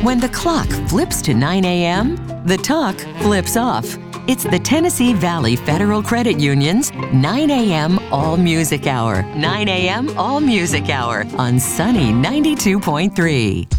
When the clock flips to 9 a.m., the talk flips off. It's the Tennessee Valley Federal Credit Union's 9 a.m. All Music Hour. 9 a.m. All Music Hour on Sunny 92.3.